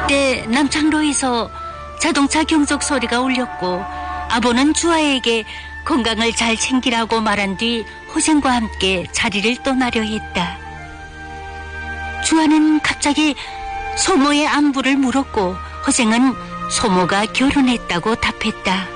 그때 남창로에서 자동차 경적 소리가 울렸고 아버는 주아에게 건강을 잘 챙기라고 말한 뒤 호생과 함께 자리를 떠나려 했다. 주아는 갑자기 소모의 안부를 물었고 호생은 소모가 결혼했다고 답했다.